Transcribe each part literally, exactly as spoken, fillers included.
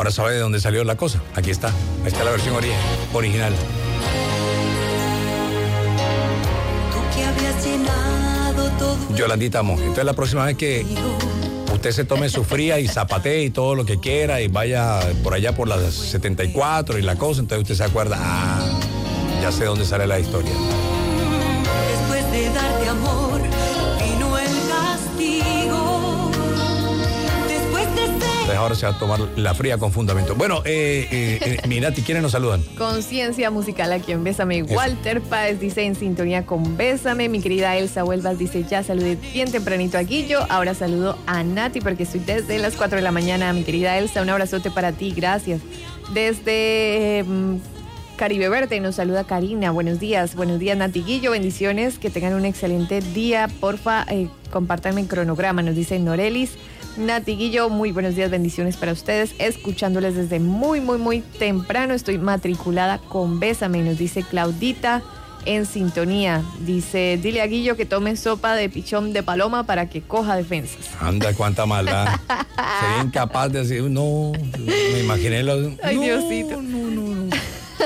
Ahora sabe de dónde salió la cosa. Aquí está. Ahí está la versión ori- original. Tú que habías llenado todo. Yolandita Monge. Entonces la próxima vez que usted se tome su fría y zapatee y todo lo que quiera y vaya por allá por las setenta y cuatro y la cosa, entonces usted se acuerda, ah, ya sé dónde sale la historia. Después de darte amor, vino el castigo. Después de ser. Entonces ahora se va a tomar la fría con fundamento. Bueno, eh, eh, eh, mi Nati, ¿quiénes nos saludan? Conciencia musical aquí en Bésame. Walter Páez dice en sintonía con Bésame. Mi querida Elsa Huelvas dice ya saludé bien tempranito aquí. Yo ahora saludo a Nati porque estoy desde las cuatro de la mañana. Mi querida Elsa, un abrazote para ti, gracias. Desde eh, Caribe Verde nos saluda Karina. Buenos días, buenos días Natiguillo, bendiciones, que tengan un excelente día. Porfa, eh, compártanme el cronograma, nos dice Norelis. Natiguillo, muy buenos días, bendiciones para ustedes, escuchándoles desde muy, muy, muy temprano. Estoy matriculada con Bésame, nos dice Claudita, en sintonía. Dice, dile a Guillo que tome sopa de pichón de paloma para que coja defensas. Anda, cuánta maldad. Sería incapaz de decir, no, me imaginé los... Ay, no, Diosito. No, no, no.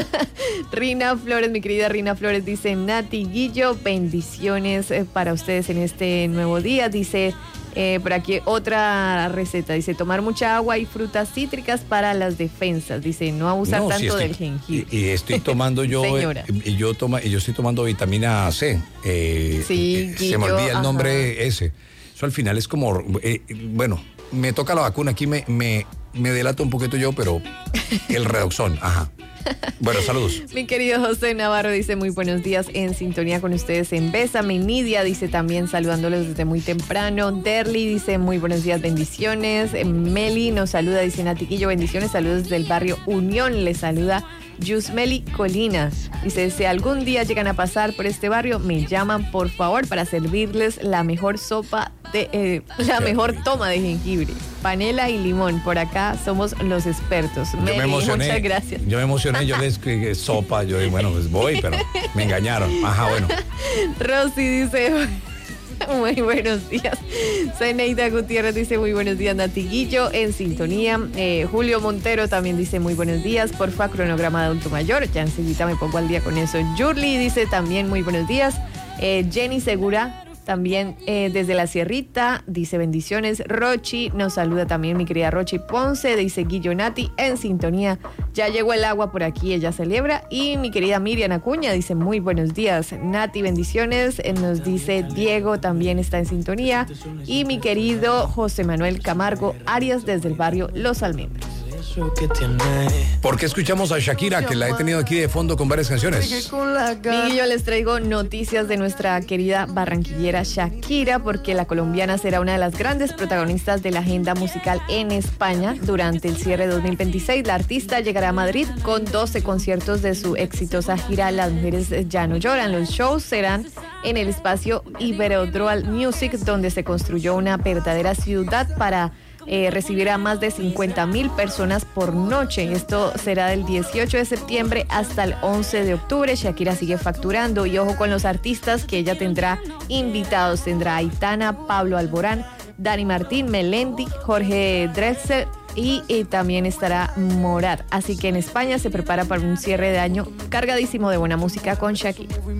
Rina Flores, mi querida Rina Flores, dice, Nati Guillo, bendiciones eh, para ustedes en este nuevo día. Dice... Eh, por aquí otra receta, dice tomar mucha agua y frutas cítricas para las defensas, dice no abusar No, tanto sí estoy, del jengibre. Y, y estoy tomando yo, Señora. eh, y yo toma, y yo estoy tomando vitamina C. Eh, Sí, eh, se me Guillo, olvida el ajá. nombre ese. Eso al final es como, eh, bueno, me toca la vacuna, aquí me, me, me delato un poquito yo, pero el redoxón, ajá. Bueno, saludos. Mi querido José Navarro dice muy buenos días en sintonía con ustedes en Bésame. Nidia dice también saludándoles desde muy temprano. Derly dice muy buenos días, bendiciones. Meli nos saluda, dice Natiquillo, bendiciones, saludos del barrio Unión. Le saluda Yusmeli Colina. Dice, si algún día llegan a pasar por este barrio, me llaman por favor para servirles la mejor sopa de, eh, la mejor toma de jengibre, panela y limón. Por acá somos los expertos. Yo Meli, me emocioné. muchas gracias. Yo me emocioné, yo les escribí sopa, yo dije, bueno, pues voy, pero me engañaron. Ajá, bueno. Rosy dice, muy buenos días. Zeneida Gutiérrez dice, muy buenos días, Natiguillo, en sintonía. Eh, Julio Montero también dice, muy buenos días, porfa, cronograma de adulto mayor. Ya enseguida me pongo al día con eso. Yurli dice también, muy buenos días. Eh, Jenny Segura, también eh, desde la Sierrita, dice bendiciones. Rochi nos saluda también, mi querida Rochi Ponce, dice Guillo Nati, en sintonía. Ya llegó el agua por aquí, ella celebra. Y mi querida Miriam Acuña dice muy buenos días, Nati, bendiciones. Eh, nos dice Diego, también está en sintonía. Y mi querido José Manuel Camargo Arias desde el barrio Los Almendros. ¿Por qué escuchamos a Shakira, que la he tenido aquí de fondo con varias canciones? Y yo les traigo noticias de nuestra querida barranquillera Shakira, porque la colombiana será una de las grandes protagonistas de la agenda musical en España. Durante el cierre de dos mil veintiséis, la artista llegará a Madrid con doce conciertos de su exitosa gira Las Mujeres Ya No Lloran. Los shows serán en el espacio Iberodroal Music, donde se construyó una verdadera ciudad para Eh, recibirá más de cincuenta mil personas por noche. Esto será del dieciocho de septiembre hasta el once de octubre. Shakira sigue facturando y ojo con los artistas que ella tendrá invitados. Tendrá a Aitana, Pablo Alborán, Dani Martín, Melendi, Jorge Drexler y, y también estará Morat. Así que en España se prepara para un cierre de año cargadísimo de buena música con Shakira.